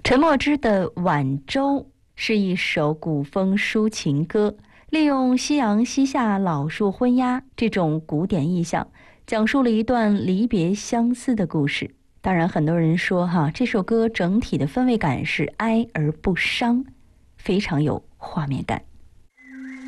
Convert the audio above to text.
陈墨之的《晚舟》是一首古风抒情歌，利用夕阳西下、老树昏鸦这种古典意象，讲述了一段离别相思的故事。当然，很多人说这首歌整体的氛围感是哀而不伤，非常有画面感。